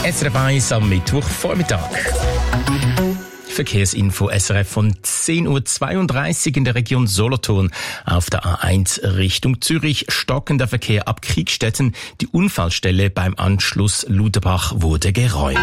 SRF 1 am Mittwochvormittag. Verkehrsinfo SRF von 10.32 Uhr in der Region Solothurn. Auf der A1 Richtung Zürich stockender Verkehr ab Kriegstetten. Die Unfallstelle beim Anschluss Luderbach wurde geräumt.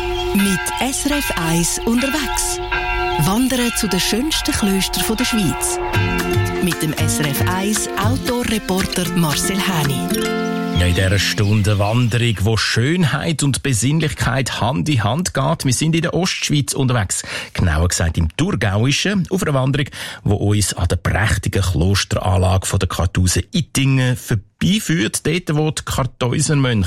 Mit SRF 1 unterwegs. Wandern zu den schönsten Klöstern der Schweiz. Mit dem SRF 1 Outdoor-Reporter Marcel Häni. Ja, in dieser Stunde Wanderung, wo Schönheit und Besinnlichkeit Hand in Hand geht. Wir sind in der Ostschweiz unterwegs. Genauer gesagt im Thurgauischen, auf einer Wanderung, die uns an der prächtigen Klosteranlage von der Kartuse Ittingen vorbeiführt. Dort, wo die Kartäusermönche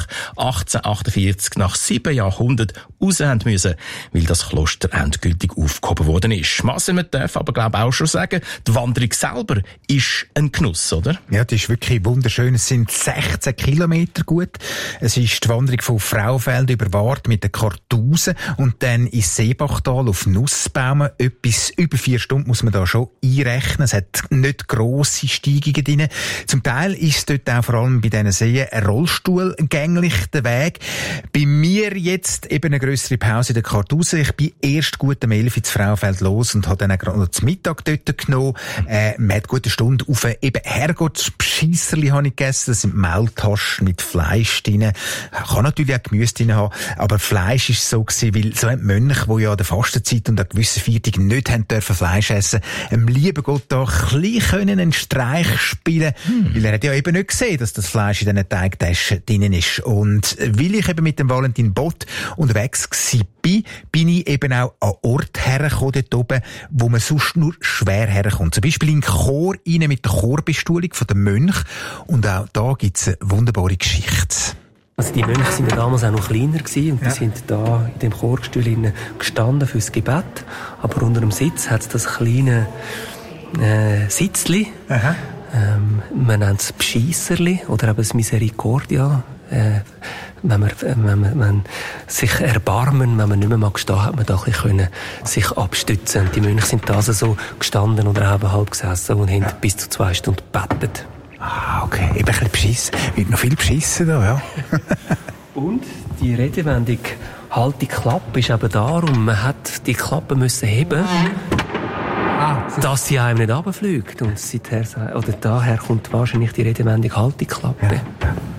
1848 nach 7 Jahrhunderten raus haben müssen, weil das Kloster endgültig aufgehoben worden ist. Marcel, man darf aber glaube auch schon sagen, die Wanderung selber ist ein Genuss, oder? Ja, das ist wirklich wunderschön. Es sind 16 Kilometer gut. Es ist die Wanderung von Fraufeld über Wart mit der Kartuse und dann ins Seebachtal auf Nussbaumen. Etwas über 4 Stunden muss man da schon einrechnen. Es hat nicht grosse Steigungen drin. Zum Teil ist dort auch vor allem bei diesen Seen rollstuhlgänglich der Weg. Bei mir jetzt eben eine grössere Pause in der Kartuse. Ich bin erst gut am 11 ins Fraufeld los und habe dann auch gerade noch zum Mittag dort genommen. Man hat gute Stunde auf eben Herrgottsscheisserli habe ich gegessen. Das sind Mehltaschen mit Fleisch drin. Kann natürlich auch Gemüse drin haben. Aber Fleisch ist so gewesen, weil so ein Mönch, der ja an der Fastenzeit und an gewissen Feiertagen nicht haben dürfen Fleisch essen, lieben Gott da ein bisschen einen Streich spielen, weil er hat ja eben nicht gesehen, dass das Fleisch in diesen Teigtaschen drin ist. Und weil ich eben mit dem Valentin Bott unterwegs war, bin ich eben auch an Ort hergekommen dort oben, wo man sonst nur schwer herkommt. Zum Beispiel in den Chor rein mit der Chorbestuhlung von den Mönchen. Und auch da gibt es eine wunderbare Geschichte. Also die Mönche sind ja damals auch noch kleiner gewesen und die sind da in dem Chorgestühl gestanden fürs Gebet. Aber unter dem Sitz hat es das kleine Sitzli. Man nennt es Bescheisserli oder eben das Misericordia. Wenn man sich erbarmen, wenn man nicht mehr mag stehen, hat man da ein bisschen sich abstützen. Und die Mönche sind da so gestanden oder eben halb gesessen und haben bis zu 2 Stunden gebetet. Ah, okay. Eben ein bisschen beschissen. Wird noch viel beschissen da, ja. Und die Redewendung «Halt die Klappe» ist eben darum, man hat die Klappe müssen heben, dass sie einem nicht runterfliegt. Und daher kommt wahrscheinlich die Redewendung «Halt die Klappe». Ja.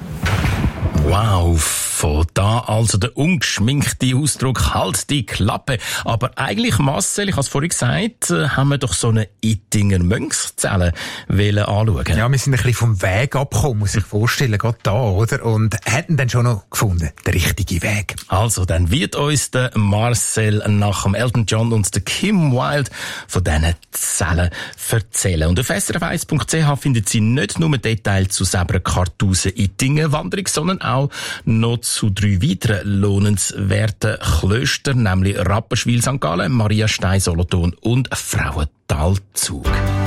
Wow, von da also der ungeschminkte Ausdruck «Halt die Klappe». Aber eigentlich, Marcel, ich habe es vorhin gesagt, haben wir doch so eine Ittinger Mönchszelle anschauen. Ja, wir sind ein bisschen vom Weg abgekommen, muss ich vorstellen, gerade da, oder? Und hätten dann schon noch gefunden, den richtigen Weg. Also, dann wird uns der Marcel nach dem Elton John und der Kim Wilde von diesen Zellen erzählen. Und auf srf1.ch findet Sie nicht nur Details zu selber Kartuse Ittingen Wanderung, sondern auch noch zu 3 weiteren lohnenswerten Klöstern, nämlich Rapperswil St. Gallen, Mariastein Solothurn und Frauentalzug.